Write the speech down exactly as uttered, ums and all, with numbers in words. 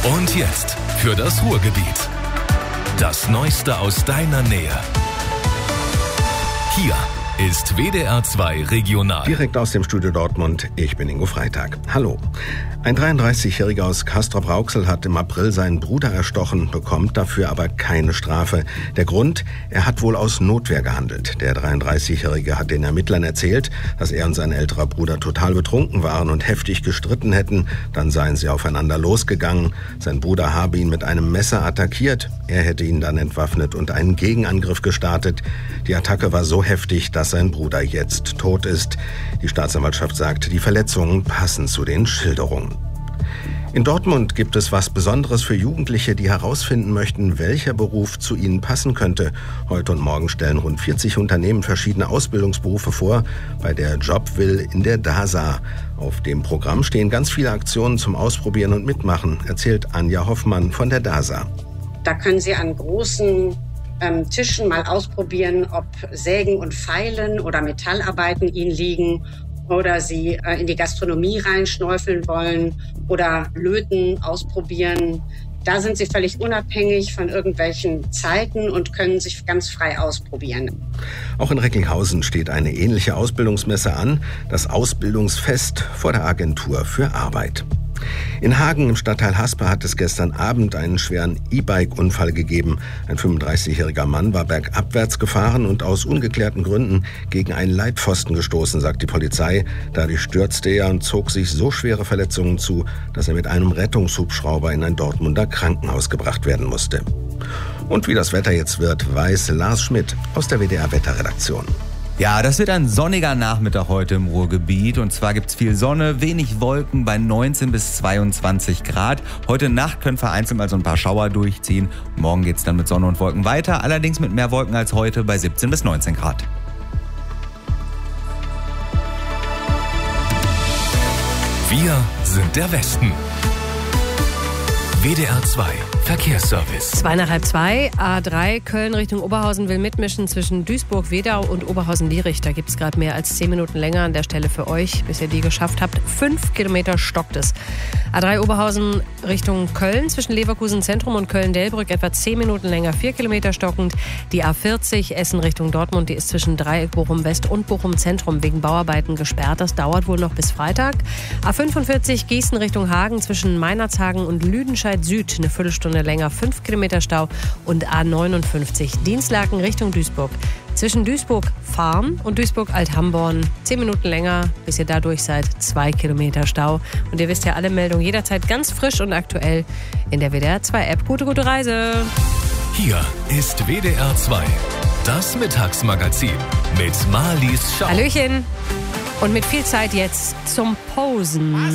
Und jetzt für das Ruhrgebiet. Das Neueste aus deiner Nähe. Hier ist W D R zwei Regional. Direkt aus dem Studio Dortmund, ich bin Ingo Freitag. Hallo. Ein dreiunddreißigjähriger aus Castrop-Rauxel hat im April seinen Bruder erstochen, bekommt dafür aber keine Strafe. Der Grund, er hat wohl aus Notwehr gehandelt. Der dreiunddreißigjährige hat den Ermittlern erzählt, dass er und sein älterer Bruder total betrunken waren und heftig gestritten hätten. Dann seien sie aufeinander losgegangen. Sein Bruder habe ihn mit einem Messer attackiert. Er hätte ihn dann entwaffnet und einen Gegenangriff gestartet. Die Attacke war so heftig, dass sein Bruder jetzt tot ist. Die Staatsanwaltschaft sagt, die Verletzungen passen zu den Schilderungen. In Dortmund gibt es was Besonderes für Jugendliche, die herausfinden möchten, welcher Beruf zu ihnen passen könnte. Heute und morgen stellen rund vierzig Unternehmen verschiedene Ausbildungsberufe vor, bei der Jobwill in der DASA. Auf dem Programm stehen ganz viele Aktionen zum Ausprobieren und Mitmachen, erzählt Anja Hoffmann von der DASA. Da können Sie an großen ähm, Tischen mal ausprobieren, ob Sägen und Feilen oder Metallarbeiten Ihnen liegen. Oder Sie äh, in die Gastronomie reinschnäufeln wollen oder Löten ausprobieren. Da sind Sie völlig unabhängig von irgendwelchen Zeiten und können sich ganz frei ausprobieren. Auch in Recklinghausen steht eine ähnliche Ausbildungsmesse an, das Ausbildungsfest vor der Agentur für Arbeit. In Hagen im Stadtteil Haspe hat es gestern Abend einen schweren E-Bike-Unfall gegeben. Ein fünfunddreißigjähriger Mann war bergabwärts gefahren und aus ungeklärten Gründen gegen einen Leitpfosten gestoßen, sagt die Polizei. Dadurch stürzte er und zog sich so schwere Verletzungen zu, dass er mit einem Rettungshubschrauber in ein Dortmunder Krankenhaus gebracht werden musste. Und wie das Wetter jetzt wird, weiß Lars Schmidt aus der W D R-Wetterredaktion. Ja, das wird ein sonniger Nachmittag heute im Ruhrgebiet. Und zwar gibt's viel Sonne, wenig Wolken bei neunzehn bis zweiundzwanzig Grad. Heute Nacht können vereinzelt mal so ein paar Schauer durchziehen. Morgen geht's dann mit Sonne und Wolken weiter, allerdings mit mehr Wolken als heute bei siebzehn bis neunzehn Grad. Wir sind der Westen. W D R zwei Verkehrsservice. Zwei nach halb zwei, A drei, Köln Richtung Oberhausen will mitmischen zwischen Duisburg-Wedau und Oberhausen-Lierich. Da gibt es gerade mehr als zehn Minuten länger an der Stelle für euch, bis ihr die geschafft habt. Fünf Kilometer stockt es. A drei Oberhausen Richtung Köln zwischen Leverkusen Zentrum und Köln-Delbrück etwa zehn Minuten länger, vier Kilometer stockend. Die A vierzig Essen Richtung Dortmund, die ist zwischen Dreieck Bochum-West und Bochum-Zentrum wegen Bauarbeiten gesperrt. Das dauert wohl noch bis Freitag. A fünfundvierzig Gießen Richtung Hagen zwischen Meinerzhagen und Lüdenscheid Süd eine Viertelstunde länger, fünf Kilometer Stau. Und A neunundfünfzig Dienstlaken Richtung Duisburg zwischen Duisburg-Farm und Duisburg-Althamborn zehn Minuten länger, bis ihr da durch seid, zwei Kilometer Stau. Und ihr wisst ja, alle Meldungen jederzeit ganz frisch und aktuell in der W D R zwei App. Gute, gute Reise! Hier ist W D R zwei, das Mittagsmagazin mit Marlies Schau. Hallöchen! Und mit viel Zeit jetzt zum Posen.